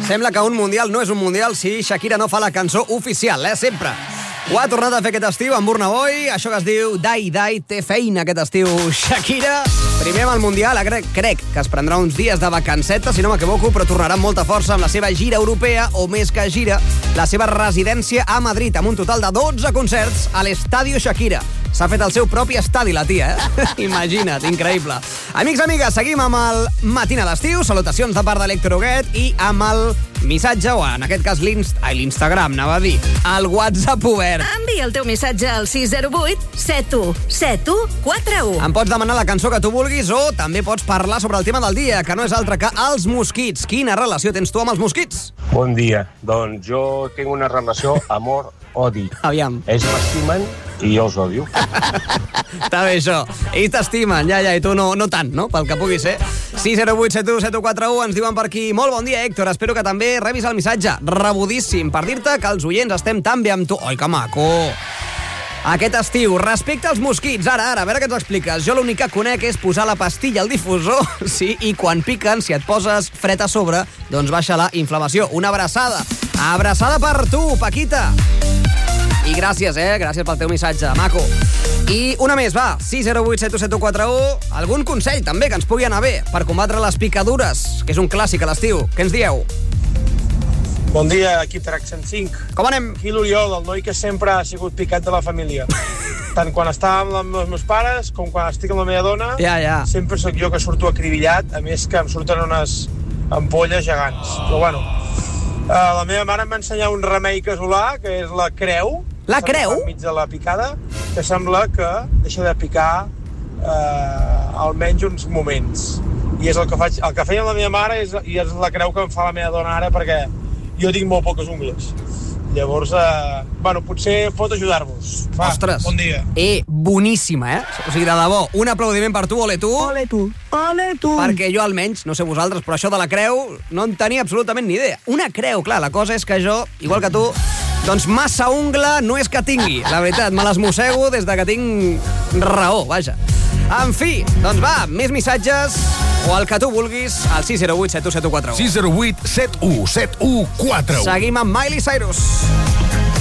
Sembla que un mundial no és un mundial si Shakira no fa la cançó oficial, sempre. Ho ha tornat a fer aquest estiu amb Burna Boy, això que es diu Dai Dai, té feina aquest estiu Shakira. Primer amb el mundial, crec que es prendrà uns dies de vacanceta, si no m'equivoco, però tornarà amb molta força amb la seva gira europea, o més que gira, la seva residència a Madrid, amb un total de 12 concerts a l'Estadio Shakira. S'ha fet el seu propi estadi, la tia, Imagina't, increïble. Amics, amigues, seguim amb el Matina d'estiu, salutacions de part d'Electro Get i amb el missatge, o en aquest cas l'Instagram, anava a dir, el WhatsApp obert. Envia el teu missatge al 608 71 71 41. Em pots demanar la cançó que tu vulguis o també pots parlar sobre el tema del dia, que no és altre que els mosquits. Quina relació tens tu amb els mosquits? Bon dia. Doncs jo tinc una relació amor-odi. Aviam. Ells m'estimen i jo els odio. Està bé, això. Ells t'estimen, ja, i tu no tant, no? Pel que pugui ser. 608 71 7141 ens diuen per aquí. Molt bon dia, Héctor. Espero que també rebis el missatge. Rebudíssim. Per dir-te que els oients estem tan bé amb tu. Oi, que maco. Aquest estiu, respecte als mosquits, ara, a veure què ens expliques. Jo l'únic que conec és posar la pastilla al difusor, sí, i quan piquen, si et poses fred a sobre, doncs baixa la inflamació. Una abraçada. Abraçada per tu, Paquita. I gràcies, gràcies pel teu missatge, maco. I una més, va, 608 717141. Algun consell, també, que ens pugui anar bé per combatre les picadures, que és un clàssic a l'estiu. Què ens dieu? Bon dia, equip Track 105. Com anem? Aquí l'Oriol, el noi que sempre ha sigut picat de la família. Tant quan estava amb els meus pares com quan estic amb la meva dona. Ja. Sempre sóc jo que surto acribillat, a més que em surten unes ampolles gegants. Però bueno, la meva mare em va ensenyar un remei casolà, que és la creu. La creu? Enmig de la picada, que sembla que deixa de picar almenys uns moments. I és el que faig. El que feia la meva mare i és la creu que em fa la meva dona ara, perquè jo tinc molt poques ungles. Llavors, potser pot ajudar-vos. Ostres. Bon dia. Boníssima, O sigui, de debò, un aplaudiment per tu, ole tu. Ole tu, ole tu. Perquè jo almenys, no sé vosaltres, però això de la creu no en tenia absolutament ni idea. Una creu, clar, la cosa és que jo, igual que tu, doncs massa ungla no és que tingui. La veritat, me les mossego des de que tinc raó, vaja. En fi, doncs va, més missatges o el que tu vulguis al 608 717141. 608 717141. Seguim amb Miley Cyrus.